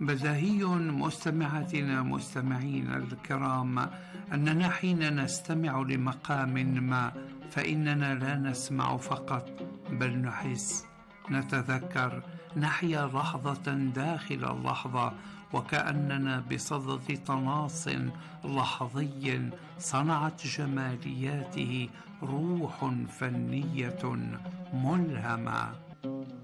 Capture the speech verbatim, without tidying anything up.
بديهي مستمعاتنا مستمعينا الكرام أننا حين نستمع لمقام ما فإننا لا نسمع فقط بل نحس، نتذكر، نحيا لحظة داخل اللحظة، وكأننا بصدد تناص لحظي صنعت جمالياته روح فنية ملهمة.